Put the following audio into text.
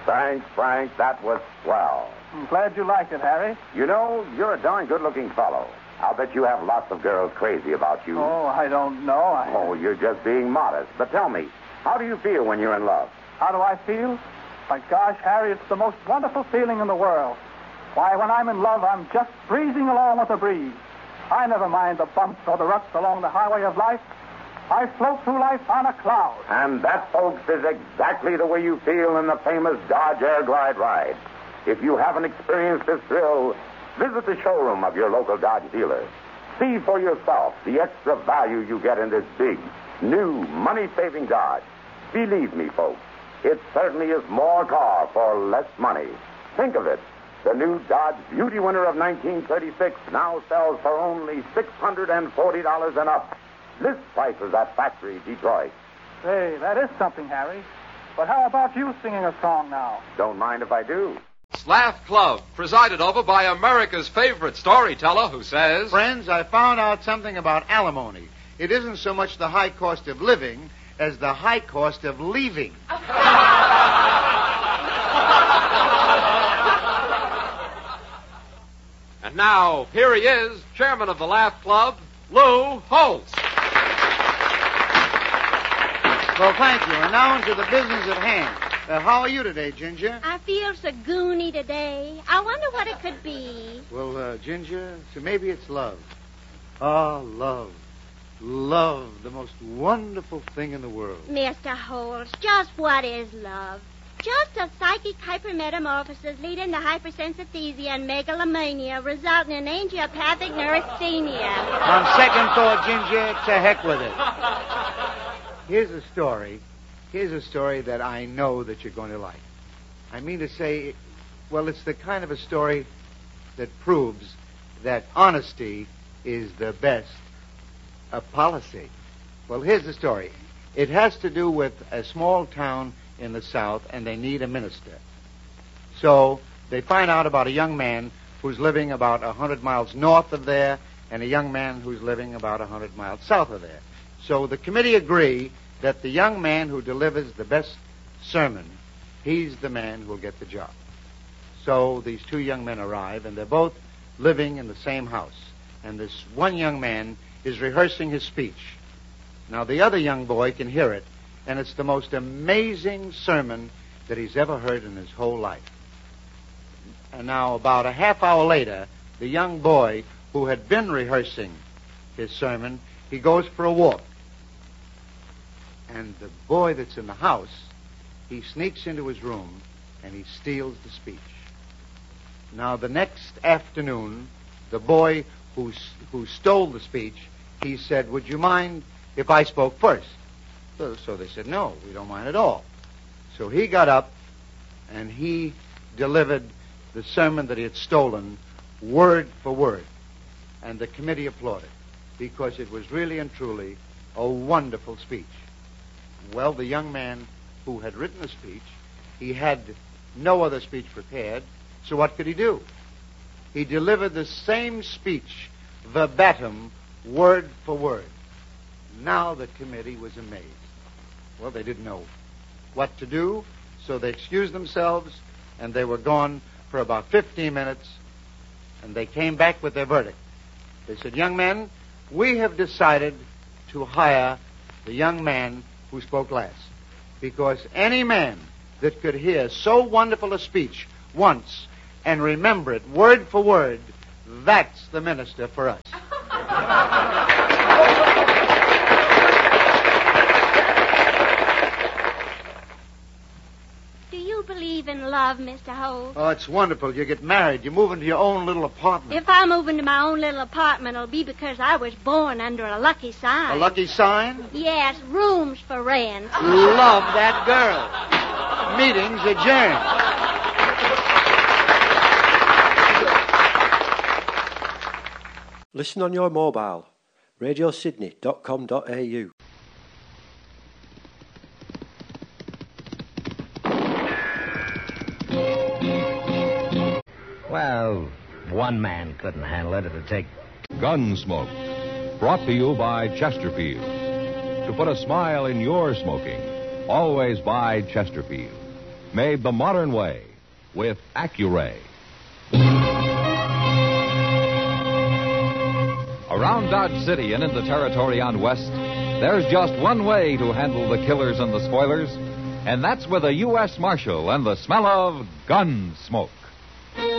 Frank, that was swell. I'm glad you liked it, Harry. You know, you're a darn good-looking fellow. I'll bet you have lots of girls crazy about you. Oh, I don't know. Oh, you're just being modest. But tell me, how do you feel when you're in love? How do I feel? My gosh, Harry, it's the most wonderful feeling in the world. Why, when I'm in love, I'm just breezing along with the breeze. I never mind the bumps or the ruts along the highway of life. I float through life on a cloud. And that, folks, is exactly the way you feel in the famous Dodge Air Glide ride. If you haven't experienced this thrill, visit the showroom of your local Dodge dealer. See for yourself the extra value you get in this big, new, money-saving Dodge. Believe me, folks, it certainly is more car for less money. Think of it. The new Dodge Beauty Winner of 1936 now sells for only $640 and up. List prices at Factory Detroit. Say, that is something, Harry. But how about you singing a song now? Don't mind if I do. Laugh Club, presided over by America's favorite storyteller who says... Friends, I found out something about alimony. It isn't so much the high cost of living as the high cost of leaving. And now, here he is, chairman of the Laugh Club, Lou Holtz. Well, thank you. And now into the business at hand. How are you today, Ginger? I feel so goony today. I wonder what it could be. Well, Ginger, so maybe it's love. Ah, love. Love, the most wonderful thing in the world. Mr. Holtz, just what is love? Just a psychic hypermetamorphosis leading to hypersensitivity and megalomania, resulting in angiopathic neurasthenia. On second thought, Ginger, to heck with it. Here's a story that I know that you're going to like. I mean to say, well, it's the kind of a story that proves that honesty is the best policy. Well, here's the story. It has to do with a small town in the South, and they need a minister. So they find out about a young man who's living about 100 miles north of there and a young man who's living about 100 miles south of there. So the committee agree that the young man who delivers the best sermon, he's the man who'll get the job. So these two young men arrive, and they're both living in the same house. And this one young man is rehearsing his speech. Now, the other young boy can hear it, and it's the most amazing sermon that he's ever heard in his whole life. And now, about a half hour later, the young boy who had been rehearsing his sermon, he goes for a walk. And the boy that's in the house, he sneaks into his room, and he steals the speech. Now, the next afternoon, the boy who stole the speech, he said, "Would you mind if I spoke first?" So they said, "No, we don't mind at all." So he got up, and he delivered the sermon that he had stolen, word for word. And the committee applauded, because it was really and truly a wonderful speech. Well, the young man who had written the speech, he had no other speech prepared, so what could he do? He delivered the same speech, verbatim, word for word. Now the committee was amazed. Well, they didn't know what to do, so they excused themselves, and they were gone for about 15 minutes, and they came back with their verdict. They said, "Young men, we have decided to hire the young man who spoke last, because any man that could hear so wonderful a speech once and remember it word for word, that's the minister for us." Do you believe in love, Mr. Holtz? Oh, it's wonderful. You get married. You move into your own little apartment. If I move into my own little apartment, it'll be because I was born under a lucky sign. A lucky sign? Yes, rooms for rent. Love that girl. Meeting's adjourned. Listen on your mobile. radiosydney.com.au. Well, one man couldn't handle it. It'd take... Gunsmoke, brought to you by Chesterfield. To put a smile in your smoking, always buy Chesterfield. made the modern way with Accuray. Around Dodge City and in the territory on West, there's just one way to handle the killers and the spoilers, and that's with a U.S. Marshal and the smell of gun smoke.